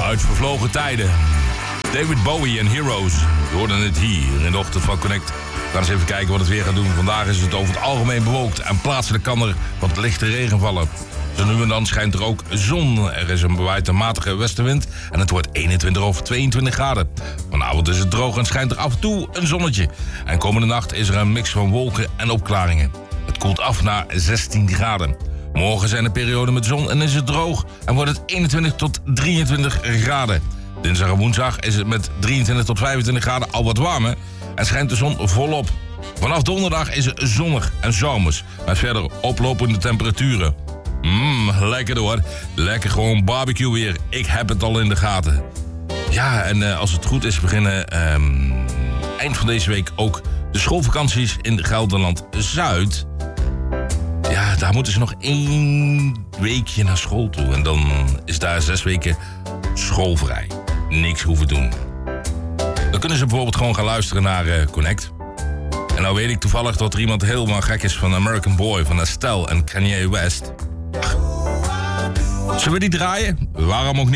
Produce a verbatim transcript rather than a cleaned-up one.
Uit vervlogen tijden. David Bowie en Heroes. We hoorden het hier in de ochtend van Connect. We gaan eens even kijken wat het weer gaat doen. Vandaag is het over het algemeen bewolkt en plaatselijk kan er wat lichte regen vallen. Zo nu en dan schijnt er ook zon. Er is een bewaaide matige westenwind en het wordt eenentwintig of tweeëntwintig graden. Vanavond is het droog en schijnt er af en toe een zonnetje. En komende nacht is er een mix van wolken en opklaringen. Het koelt af naar zestien graden. Morgen zijn er perioden met zon en is het droog en wordt het eenentwintig tot drieëntwintig graden. Dinsdag en woensdag is het met drieëntwintig tot vijfentwintig graden al wat warmer en schijnt de zon volop. Vanaf donderdag is het zonnig en zomers, met verder oplopende temperaturen. Mmm, lekker hoor. Lekker gewoon barbecue weer. Ik heb het al in de gaten. Ja, en uh, als het goed is beginnen um, eind van deze week ook de schoolvakanties in Gelderland-Zuid. Ja, daar moeten ze nog één weekje naar school toe. En dan is daar zes weken schoolvrij. Niks hoeven doen. Dan kunnen ze bijvoorbeeld gewoon gaan luisteren naar uh, Connect. En nou weet ik toevallig dat er iemand helemaal gek is van American Boy, van Estelle en Kanye West. Zullen we die draaien? Waarom ook niet?